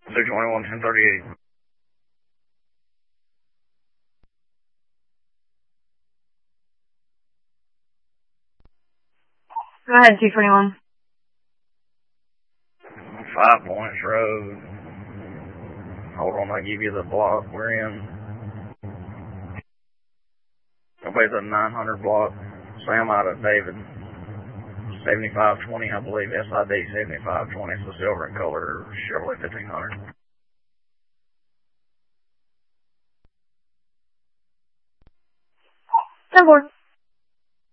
221, 1038. Go ahead, 221. 5 Points Road. Hold on, I'll give you the block we're in. It'll be the 900 block. Sam out of David. 7520, I believe. SID 7520. It's the silver and color Chevrolet 1500. 10-4.